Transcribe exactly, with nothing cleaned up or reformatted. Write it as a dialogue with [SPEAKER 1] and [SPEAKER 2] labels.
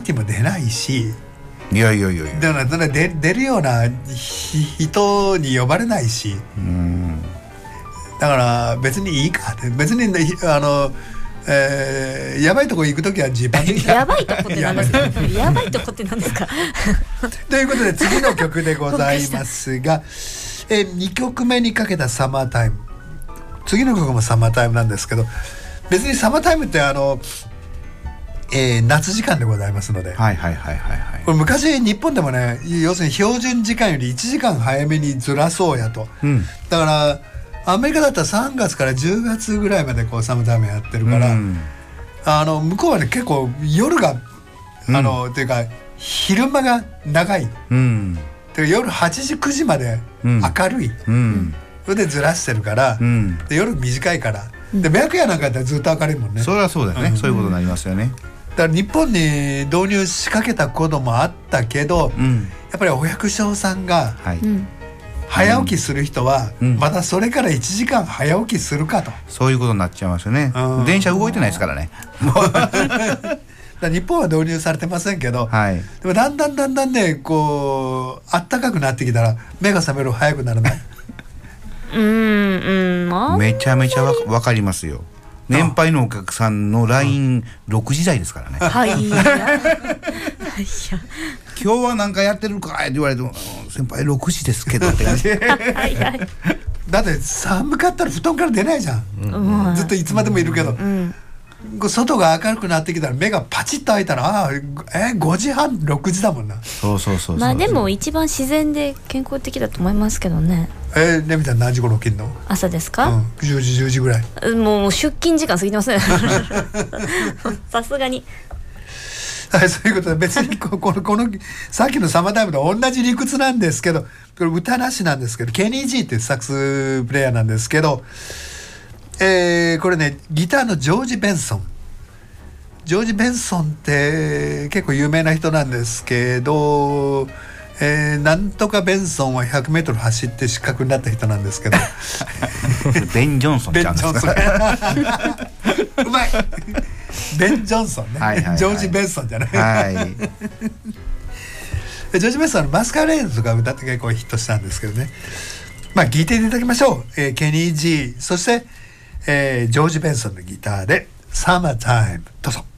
[SPEAKER 1] 気も出ないし、
[SPEAKER 2] いやいやいやいや、
[SPEAKER 1] だから、出, 出るような人に呼ばれないし、うん、だから別にいいかって、別にあの、えー、やばいとこ行くときはジーパンで
[SPEAKER 3] やばいとこって何ですかやばいとこって何ですか
[SPEAKER 1] ということで次の曲でございますがえー、にきょくめにかけたサマータイム、次の曲もサマータイムなんですけど、別にサマータイムってあの、えー、夏時間でございますので、
[SPEAKER 2] はいはいはいはいはい、
[SPEAKER 1] これ昔日本でもね、要するに標準時間よりいちじかん早めにずらそうやと、うん、だからアメリカだったらさんがつからじゅうがつぐらいまでこうサマータイムやってるから、うん、あの向こうはね結構夜が、うん、あのっていうか昼間が長い、うん、で夜はちじくじまで明るい、うん、それでずらしてるから、うん、で夜短いから、で白夜なんかやったらずっと明るいもんね。
[SPEAKER 2] それはそうだよね、うん、そういうことになりますよね。
[SPEAKER 1] だから日本に導入しかけたこともあったけど、うん、やっぱりお百姓さんが、はい、早起きする人は、うん、まだそれからいちじかん早起きするかと、
[SPEAKER 2] そういうことになっちゃいますよね、うん、電車動いてないですからね
[SPEAKER 1] だ日本は導入されてませんけど、はい、でもだんだんだんだんねこう暖かくなってきたら目が覚める早くならない
[SPEAKER 3] うんうん、まあ、
[SPEAKER 2] めちゃめちゃわ分かりますよ。年配のお客さんの ラインろく 時台ですからね。はいいや今日は何かやってるかって言われても先輩ろくじですけどって感じはいはい、
[SPEAKER 1] だって寒かったら布団から出ないじゃん、うん、ずっといつまでもいるけど、うんうん、外が明るくなってきたら目がパチッと開いたらあえごじはんろくじだもんな。
[SPEAKER 2] そうそうそうそう、
[SPEAKER 3] まあでも一番自然で健康的だと思いますけどね。
[SPEAKER 1] えー、ねみちゃん何時頃起きんの？
[SPEAKER 3] 朝ですか、
[SPEAKER 1] うん、じゅうじじゅうじぐらい。
[SPEAKER 3] もう出勤時間過ぎてますねさすがに。
[SPEAKER 1] はい、そういうことで別にこの、このさっきのサマータイムと同じ理屈なんですけど、これ歌なしなんですけど、ケニー・ジーっていうサックスプレイヤーなんですけど、えー、これねギターのジョージ・ベンソンジョージ・ベンソンって結構有名な人なんですけど、えー、なんとかベンソンはひゃくメートル走って失格になった人なんですけど
[SPEAKER 2] ベン・ジョンソンちゃうんですか
[SPEAKER 1] うまいベン・ジョンソンね、はいはいはい、ジョージ・ベンソンじゃない、はい、ジョージ・ベンソンのマスカレードとか歌って結構ヒットしたんですけどね。まあ聴いていただきましょう、えー、ケニー・ジーそして、えー、ジョージ・ベンソンのギターでサマータイムどうぞ。